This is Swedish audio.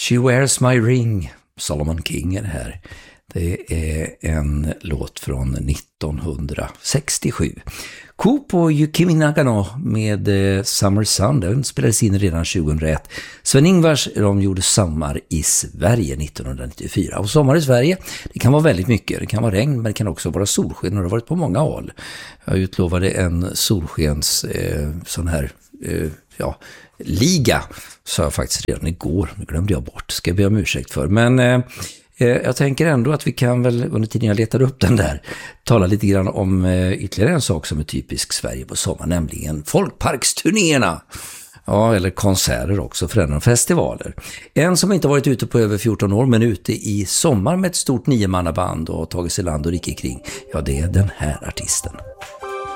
She Wears My Ring, Solomon King är det här. Det är en låt från 1967. Coop och Yukimi Nagano med Summer Sun, den spelades in redan 2001. Sven-Ingvars, de gjorde Sommar i Sverige 1994. Och sommar i Sverige, det kan vara väldigt mycket. Det kan vara regn, men det kan också vara solsken, och det har varit på många håll. Jag utlovade en solskens sån här liga, sa jag faktiskt redan igår. Nu glömde jag bort, ska jag be om ursäkt för. Men jag tänker ändå att vi kan väl, under tiden jag letar upp den där, tala lite grann om ytterligare en sak som är typisk Sverige på sommar, nämligen folkparksturnéerna. Ja, eller konserter också, förändrar festivaler. En som inte varit ute på över 14 år, men ute i sommar med ett stort 9-mannaband och tagit sig land och rike kring. Ja, det är den här artisten.